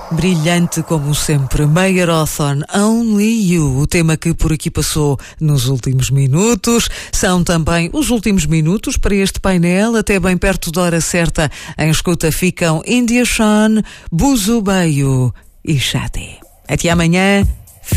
Brilhante como sempre, Marathon Only You, o tema que por aqui passou nos últimos minutos. São também os últimos minutos para este painel, até bem perto da hora certa. Em escuta ficam India Sean, Buzu Bayo e Shadi. Até amanhã.